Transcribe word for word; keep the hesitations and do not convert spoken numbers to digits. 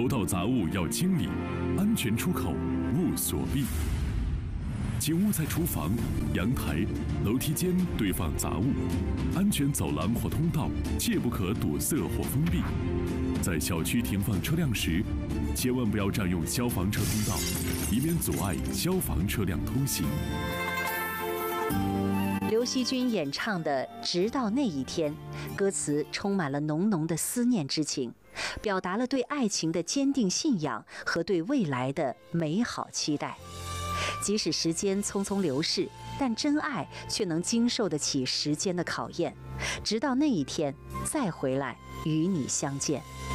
道杂物要清理，安全出口勿锁闭。请勿在厨房、阳台、楼梯间堆放杂物，安全走廊或通道切不可堵塞或封闭。在小区停放车辆时，千万不要占用消防车通道，以免阻碍消防车辆通行。 刘惜君演唱的《直到那一天》，歌词充满了浓浓的思念之情，表达了对爱情的坚定信仰和对未来的美好期待。即使时间匆匆流逝，但真爱却能经受得起时间的考验，直到那一天再回来与你相见。